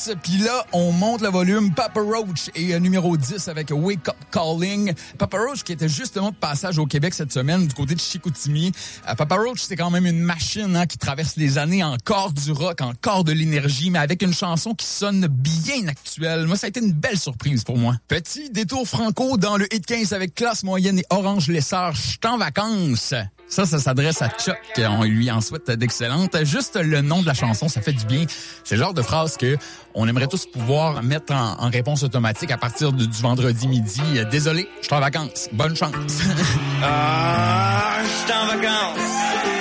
10, puis là, on monte le volume. Papa Roach est numéro 10 avec Wake Up Calling. Papa Roach qui était justement de passage au Québec cette semaine du côté de Chicoutimi. Papa Roach, c'est quand même une machine qui traverse les années, encore du rock, encore de l'énergie, mais avec une chanson qui sonne bien actuelle. Moi, ça a été une belle surprise pour moi. Petit détour franco dans le Hit 15 avec Classe Moyenne et Orange Lessard. J'suis en vacances. Ça s'adresse à Chuck. On lui en souhaite d'excellentes. Juste le nom de la chanson, ça fait du bien. C'est le genre de phrase que on aimerait tous pouvoir mettre en réponse automatique à partir du vendredi midi. Désolé, je suis en vacances. Bonne chance. Je suis en vacances.